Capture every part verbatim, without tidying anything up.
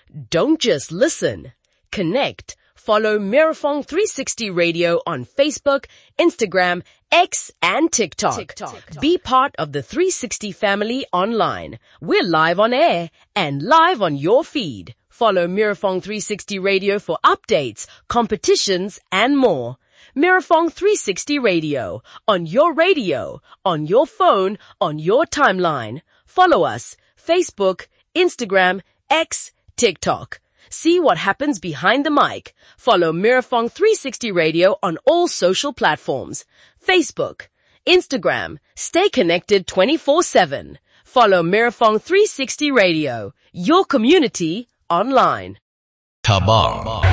Don't just listen. Connect. Follow Mirafong three sixty Radio on Facebook, Instagram, X, and TikTok. TikTok. Be part of the three sixty family online. We're live on air and live on your feed. Follow Mirafong three sixty Radio for updates, competitions, and more. Mirafong three sixty Radio. On your radio, on your phone, on your timeline. Follow us. Facebook, Instagram, X, TikTok. See what happens behind the mic. Follow Mirafong three sixty Radio on all social platforms. Facebook, Instagram. Stay connected twenty-four seven. Follow Mirafong three sixty Radio. Your community online. Tabang.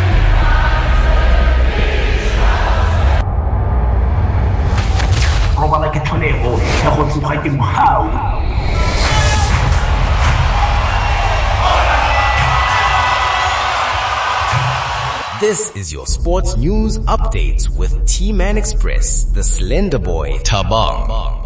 This is your sports news updates with T-Man Express, the Slender Boy, Tabang.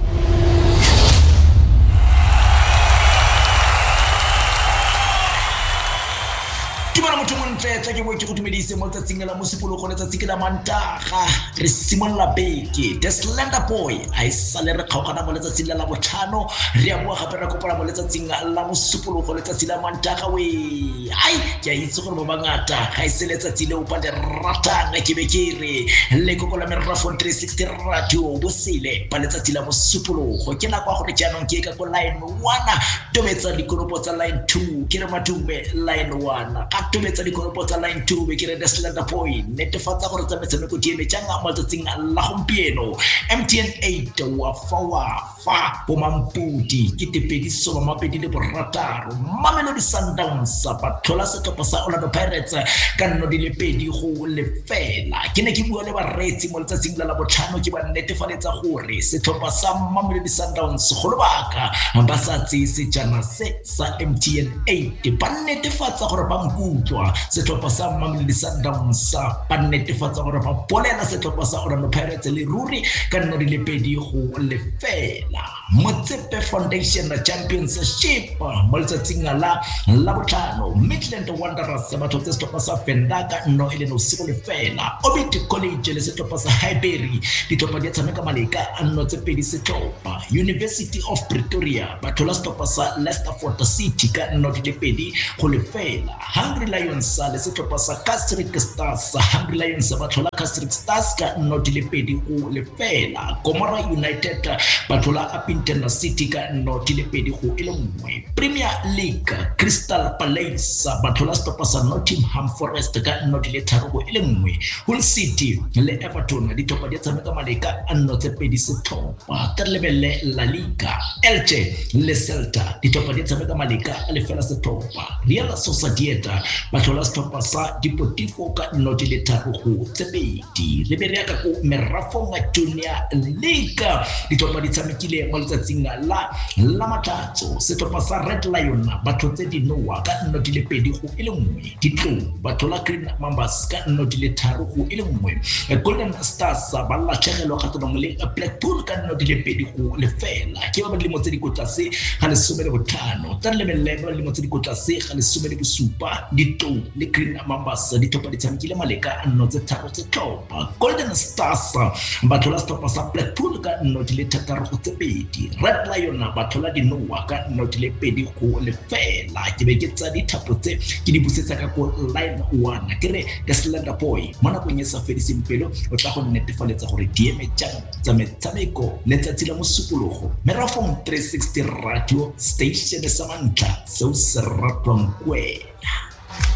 Dimana motho mo ntle tla ke bo ke go dumedise mo tsatsing la mosipolo go letsa tsikela mantaga re simolla beke the Slender Boy a isale re kgaogana mo letsatsing la botlhano re a bua gape re kopela mo letsatsing la mosipolo go letsa tsila mantaga we ai ke a itse gore ba bangata ga ise letsatsi le o pa le ratang ke be ke re le kokola Mirafong three sixty Radio bo sele pa letsatsi la mosipolo go ke la kwa gore jaanong ke ka ko line one tobetsa dikonopo tsa line two ke re madume line one tobetsa dikonopo tsa line two be ke re the Slender Boy netefatsa gore tsa metshameko di eme jang mo tsatsing la gompieno M T N eight wa fa fa bo mampudi ke tepediso ba mapedi le borataro Mamelodi Sundowns ba thola setlhopha sa Orlando Pirates ka nno di le pedi go lefela ke ne ke bua le baretsi mo tsatsing la botlhano ke ba netefaletsa gore setlhopha sa Mamelodi Sundowns go lobaka ba sa tsise jana se sa M T N eight ba netefatsa gore ba utlwa setlhopha sa Mamelodi Sundowns ba netefatsa gore ba bolela setlhopha sa Orlando Pirates le ruri ka nno di le pedi go lefela Motsepe Foundation Championship mo letsatsing la la botlhano Midland Wanderers ba thotse setlhopha sa Fendaka no ele no siko lefela Obiti College le setlhopha sa Highbury ditlhopha di tshameka maleka no tse pedi setlhopha University of Pretoria ba thola setlhopha sa Leicester City ka no di le pedi go lefela Hungry Lions le setlhopha sa Casric Stars Hungry Lions ba thola Casric Stars ka no di le pedi go lefela Gomora United ba thola Apintena City ka no di le pedi go ile nngwe Premier League Crystal Palace ba thola setlhopha sa Nottingham Forest ka no di le tharo go ile nngwe Hull City le Everton di topa di tshameka maleka no tse pedi setlhopha ka lebele La Liga Elche le Celta di topa di tshameka maleka le fela setlhopha Real Sociedad ba thola setlhopha sa Deportivo ka no di le tharo go tse pedi le bereka go Mirafong Junior League di topa di tshamekile mo letsatsing la la matatso setlhopha sa Red Lion ba thotse di noa ka no di le pedi go ile nngwe ditlo ba thola Green Mambas ka no di le tharo go ile nngwe Golden Stars ba la tshegelo ka tona le Blackpool ka no di le pedi go lefela ke ba le mo tse di kotlase ga le some le botlhano tsa le le ba le mo tse di kotlase ga le some le bosupa ditlo le Green Mambas di topa di tshamekile maleka no tse tharo tse topa Golden Stars ba thola setlhopha sa Blackpool ka no di le tharo go tse pedi Red Lion ba thola di noa ka no di le pedi go lefela ke be ke tsa dithapo tse ke di busetsa ka go line one ke re the Slender Boy mona go nyesa fediseng pelo o tla go netefaletsa gore di eme jang tsa metshameko letsatsi la mosupologo Mirafong three sixty Radio Station sa mantla se o se ratwang kwena